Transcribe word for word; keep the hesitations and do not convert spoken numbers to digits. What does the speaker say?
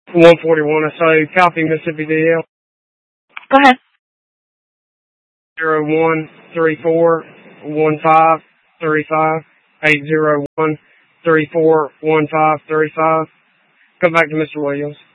one forty-one. So copy Mississippi D L. Go ahead. Zero one three four one five three five eight zero one three four one five three five. Come back to Mister Williams.